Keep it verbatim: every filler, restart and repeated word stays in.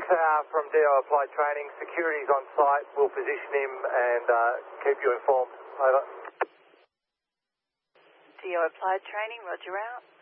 uh, from D O Applied Training. Security's on site. We'll position him and uh, keep you informed. Over. D O Applied Training, roger out.